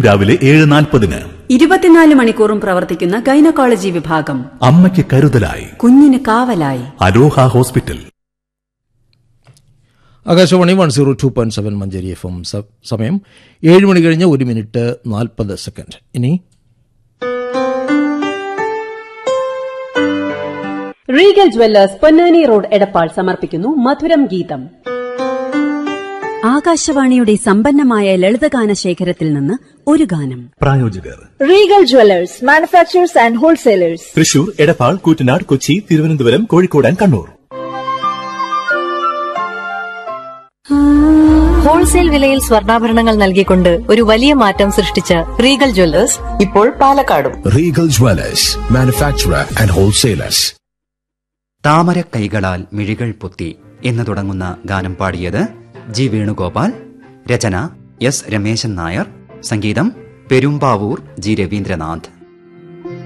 രാവിലെ 7:40. 24 മണിക്കൂറും പ്രവർത്തിക്കുന്ന ഗൈനക്കോളജി വിഭാഗം. അമ്മയ്ക്ക് കരുതലായി, കുഞ്ഞിന് കാവലായി. അലോഹ ഹോസ്പിറ്റൽ. ആകാശവാണി 102.7 മഞ്ചേരി FM. സമയം 7 മണി കഴിഞ്ഞ് 1 മിനിറ്റ് 40 സെക്കൻഡ്. ഇനി Regal Jewellers Ponnani road Edappal സമർപ്പിക്കുന്നു മധുരം ഗീതം. ആകാശവാണിയുടെ സമ്പന്നമായ ലളിതഗാന ശേഖരത്തിൽ നിന്ന് ഒരു ഗാനം. പ്രായോജകർ Regal Jewellers, manufacturers and wholesalers. Thrissur, Edappal, Koottanad, Kochi, Thiruvananthapuram, Kozhikode and Kannur. Wholesale വിലയിൽ സ്വർണ്ണാഭരണങ്ങൾ നൽകിക്കൊണ്ട് ഒരു വലിയ മാറ്റം സൃഷ്ടിച്ച റീഗൽ ജ്വല്ലേഴ്സ് ഇപ്പോൾ പാലക്കാടും. Regal Jewellers, manufacturer and wholesalers. താമര കൈകളാൽ മിഴികൾ പൊത്തി എന്ന് തുടങ്ങുന്ന ഗാനം പാടിയത് ജി വേണുഗോപാൽ. രചന എസ് രമേശൻ നായർ. സംഗീതം പെരുമ്പാവൂർ ജി രവീന്ദ്രനാഥ്.